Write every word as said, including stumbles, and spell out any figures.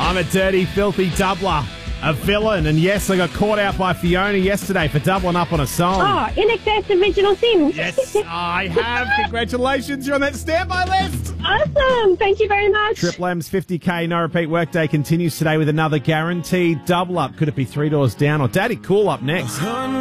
I'm a dirty, filthy doubler, a villain, and yes, I got caught out by Fiona yesterday for doubling up on a song. Oh, In Excess Original Sin. Yes, I have. Congratulations, you're on that standby list. Awesome. Thank you very much. Triple M's fifty K no repeat workday continues today with another guaranteed double up. Could it be Three Doors Down or Daddy Cool up next?